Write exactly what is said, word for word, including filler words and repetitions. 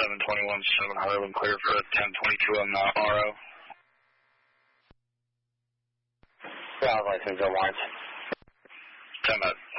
seven twenty-one seven Harlan, clear for a ten twenty-two on the R O. Driver's license, Lawrence. ten minutes.